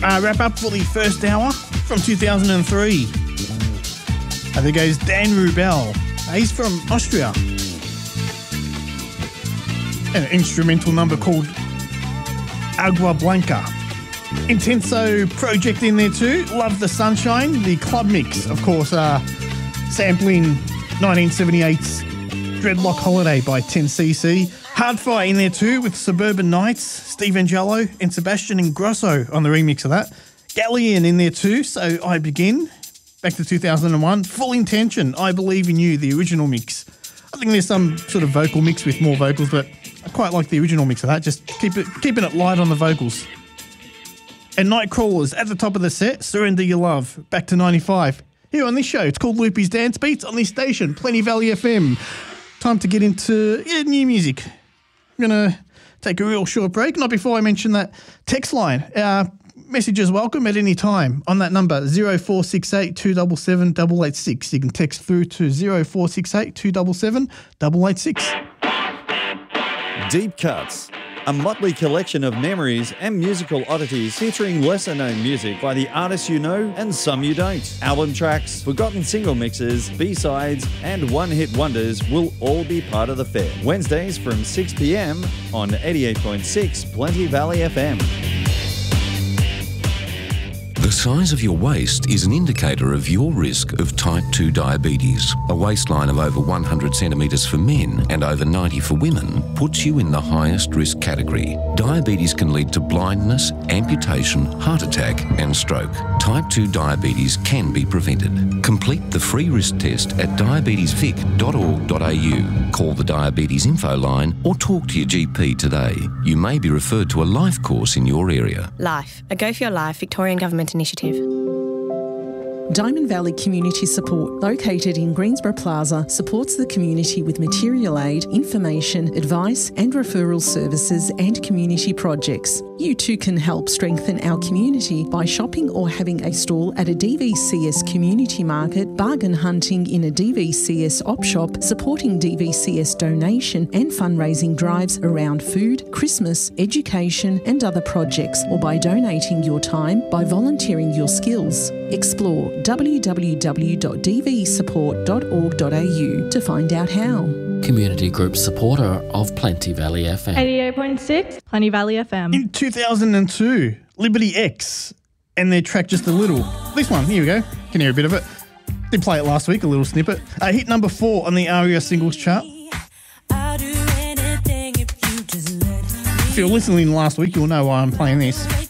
Wrap up for the first hour from 2003. There goes Dan Rubel. He's from Austria. An instrumental number called Agua Blanca. Intenso Project in there too. Love the Sunshine. The club mix, of course, sampling 1978's Dreadlock Holiday by 10cc. Hardfire in there too with Suburban Nights, Steve Angelo and Sebastian Ingrosso on the remix of that. Galleon in there too, So I Begin, back to 2001. Full Intention, I Believe in You, the original mix. I think there's some sort of vocal mix with more vocals, but I quite like the original mix of that, just keeping it light on the vocals. And Nightcrawlers at the top of the set, Surrender Your Love, back to 95. Here on this show, it's called Loopy's Dance Beats on this station, Plenty Valley FM. Time to get into new music. I'm going to take a real short break. Not before I mention that text line. Messages welcome at any time on that number, 0468 277 886. You can text through to 0468 277 886. Deep Cuts, a motley collection of memories and musical oddities featuring lesser-known music by the artists you know and some you don't. Album tracks, forgotten single mixes, B-sides and one-hit wonders will all be part of the fair. Wednesdays from 6 p.m. on 88.6 Plenty Valley FM. The size of your waist is an indicator of your risk of type 2 diabetes. A waistline of over 100 centimetres for men and over 90 for women puts you in the highest risk category. Diabetes can lead to blindness, amputation, heart attack and stroke. Type 2 diabetes can be prevented. Complete the free risk test at diabetesvic.org.au. Call the Diabetes Info line or talk to your GP today. You may be referred to a life course in your area. Life, a Go For Your Life Victorian Government initiative. Diamond Valley Community Support, located in Greensborough Plaza, supports the community with material aid, information, advice and referral services and community projects. You too can help strengthen our community by shopping or having a stall at a DVCS community market, bargain hunting in a DVCS op shop, supporting DVCS donation and fundraising drives around food, Christmas, education and other projects, or by donating your time by volunteering your skills. Explore www.dvsupport.org.au to find out how. Community group supporter of Plenty Valley FM. 88.6 Plenty Valley FM. In 2002, Liberty X and their track Just a Little. This one, here we go. Can hear a bit of it. Did play it last week, a little snippet. Hit number 4 on the ARIA singles chart. If you're listening last week, you'll know why I'm playing this.